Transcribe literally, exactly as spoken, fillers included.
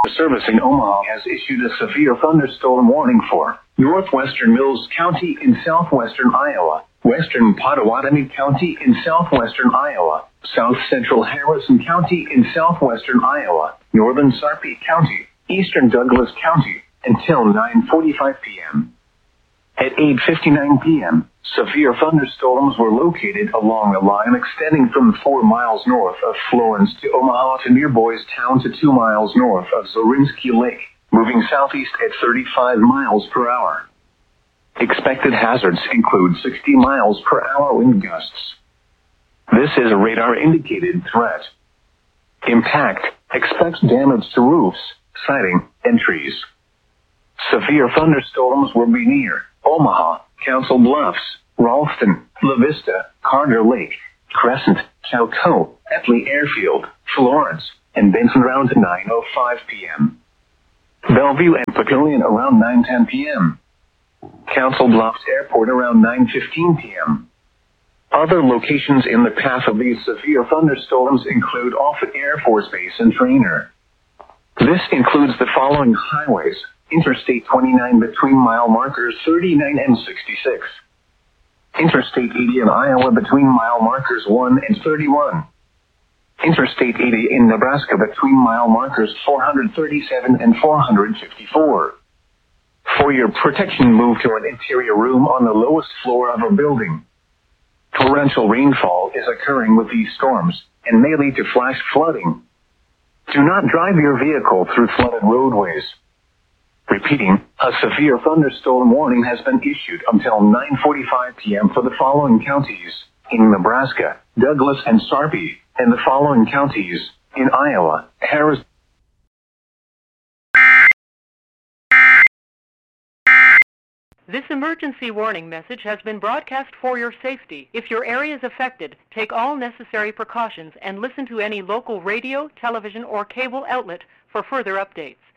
Service in Omaha has issued a severe thunderstorm warning for northwestern Mills County in southwestern Iowa, western Pottawatomie County in southwestern Iowa, south central Harrison County in southwestern Iowa, northern Sarpy County, eastern Douglas County, until nine forty-five p.m. At eight fifty-nine p.m., severe thunderstorms were located along a line extending from four miles north of Florence to Omaha to near Boys Town to two miles north of Zorinsky Lake, moving southeast at thirty-five miles per hour. Expected hazards include sixty miles per hour wind gusts. This is a radar-indicated threat. Impact: expects damage to roofs, siding, and trees. Severe thunderstorms will be near Omaha, Council Bluffs, Ralston, La Vista, Carter Lake, Crescent, Chouteau, Epley Airfield, Florence, and Benton around nine oh five p.m. Bellevue and Pavilion around nine ten p.m. Council Bluffs Airport around nine fifteen p.m. Other locations in the path of these severe thunderstorms include Offutt Air Force Base and Trainer. This includes the following highways: Interstate twenty-nine between mile markers thirty-nine and sixty-six. Interstate eighty in Iowa between mile markers one and thirty-one. Interstate eighty in Nebraska between mile markers four hundred thirty-seven and four hundred fifty-four. For your protection, move to an interior room on the lowest floor of a building. Torrential rainfall is occurring with these storms and may lead to flash flooding. Do not drive your vehicle through flooded roadways. Repeating, a severe thunderstorm warning has been issued until nine forty-five p.m. for the following counties in Nebraska, Douglas and Sarpy, and the following counties in Iowa, Harris. This emergency warning message has been broadcast for your safety. If your area is affected, take all necessary precautions and listen to any local radio, television, or cable outlet for further updates.